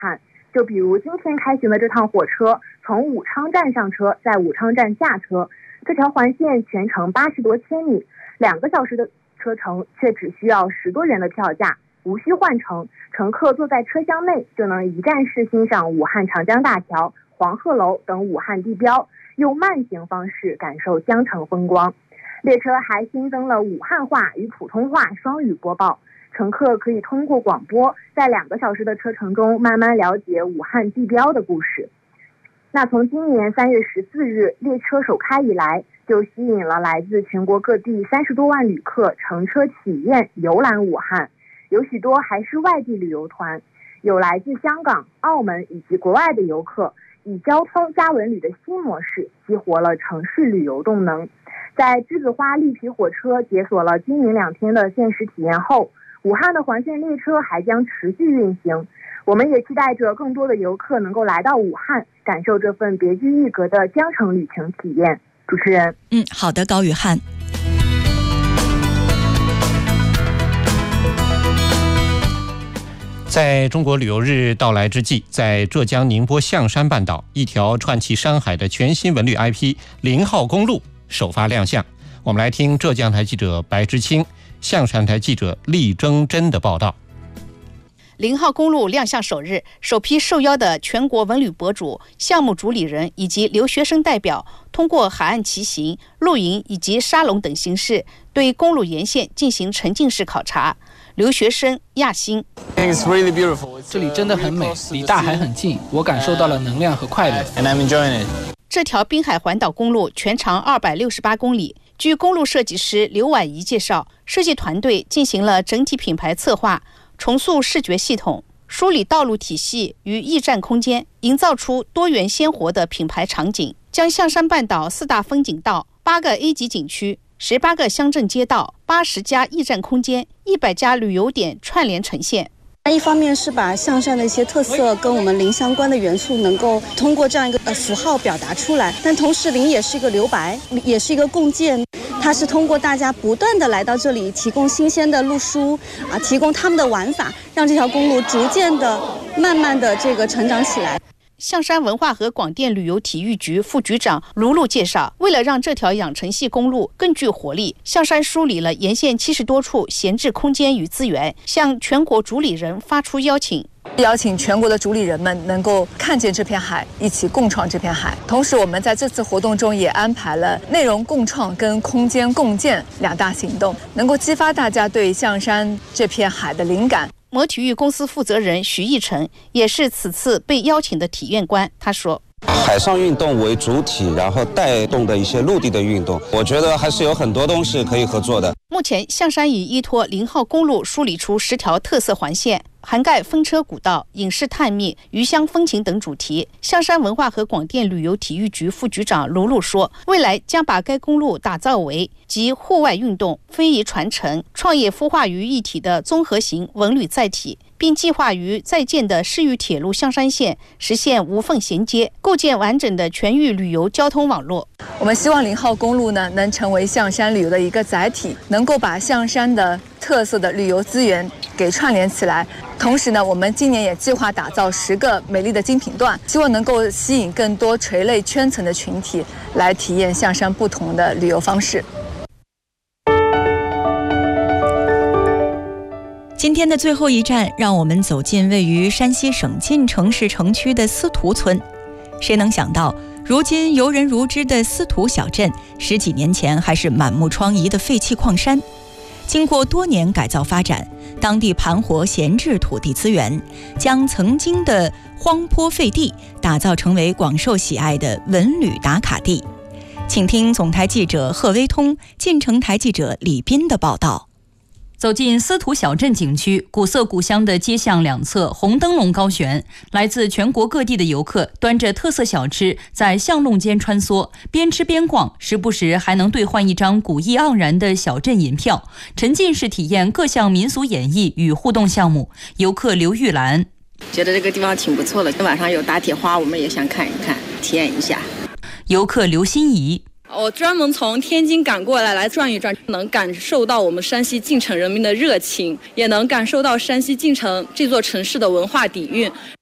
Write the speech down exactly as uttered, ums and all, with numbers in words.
汉。就比如今天开行的这趟火车，从武昌站上车，在武昌站下车，这条环线全程八十多千米，两个小时的车程却只需要十多元的票价，无需换乘，乘客坐在车厢内就能一站式欣赏武汉长江大桥、黄鹤楼等武汉地标，用慢行方式感受江城风光。列车还新增了武汉话与普通话双语播报，乘客可以通过广播，在两个小时的车程中慢慢了解武汉地标的故事。那从今年三月十四日列车首开以来，就吸引了来自全国各地三十多万旅客乘车体验游览武汉，有许多还是外地旅游团，有来自香港、澳门以及国外的游客，以交通加文旅的新模式激活了城市旅游动能。在栀子花绿皮火车解锁了今明两天的限时体验后，武汉的环线列车还将持续运行。我们也期待着更多的游客能够来到武汉，感受这份别具一格的江城旅行体验。主持人， 嗯，好的，高宇汉。 在中国旅游日到来之际，在浙江宁波象山半岛，一条串起山海的全新文旅 I P 零号公路首发亮相。我们来听浙江台记者白之清、象山台记者厉征真的报道。 零号公路亮相首日，首批受邀的全国文旅博主、项目主理人以及留学生代表，通过海岸骑行、露营以及沙龙等形式，对公路沿线进行沉浸式考察。留学生亚欣， 这里真的很美，离大海很近，我感受到了能量和快乐。 这条滨海环岛公路全长二百六十八公里。据公路设计师刘婉仪介绍，设计团队进行了整体品牌策划，重塑视觉系统，梳理道路体系与驿站空间，营造出多元鲜活的品牌场景，将象山半岛四大风景道、八个 A 级景区、十八个乡镇街道、八十家驿站空间、一百家旅游点串联呈现。 一方面是把象山的一些特色跟我们林相关的元素能够通过这样一个呃符号表达出来，但同时林也是一个留白，也是一个共建，它是通过大家不断的来到这里，提供新鲜的路书啊，提供他们的玩法，让这条公路逐渐的、慢慢的这个成长起来。 象山文化和广电旅游体育局副局长卢璐介绍，为了让这条养成系公路更具活力，象山梳理了沿线七十多处闲置空间与资源，向全国主理人发出邀请， 邀请全国的主理人们能够看见这片海，一起共创这片海。同时，我们在这次活动中也安排了内容共创跟空间共建两大行动，能够激发大家对象山这片海的灵感。 摩体育公司负责人徐义成也是此次被邀请的体验官，他说， 海上运动为主体，然后带动的一些陆地的运动，我觉得还是有很多东西可以合作的。 目前象山已依托零号公路梳理出十条特色环线，涵盖风车古道、影视探秘、渔乡风情等主题。象山文化和广电旅游体育局副局长卢璐说，未来将把该公路打造为集户外运动、非遗传承、创业孵化于一体的综合型文旅载体，并计划于在建的市域铁路象山线实现无缝衔接，构建完整的全域旅游交通网络。 我们希望零号公路呢能成为象山旅游的一个载体，能够把象山的特色的旅游资源给串联起来。同时呢，我们今年也计划打造十个美丽的精品段，希望能够吸引更多垂类圈层的群体来体验象山不同的旅游方式。 今天的最后一站，让我们走进位于山西省晋城市城区的司徒村。谁能想到，如今游人如织的司徒小镇，十几年前还是满目疮痍的废弃矿山。经过多年改造发展，当地盘活闲置土地资源，将曾经的荒坡废地打造成为广受喜爱的文旅打卡地。请听总台记者贺威通、晋城台记者李斌的报道。 走进司徒小镇景区，古色古香的街巷两侧红灯笼高悬，来自全国各地的游客端着特色小吃在巷弄间穿梭，边吃边逛，时不时还能兑换一张古意盎然的小镇银票，沉浸式体验各项民俗演绎与互动项目。游客刘玉兰觉得这个地方挺不错的，晚上有打铁花，我们也想看一看，体验一下。 游客刘心怡， 我专门从天津赶过来来转一转，能感受到我们山西晋城人民的热情，也能感受到山西晋城这座城市的文化底蕴。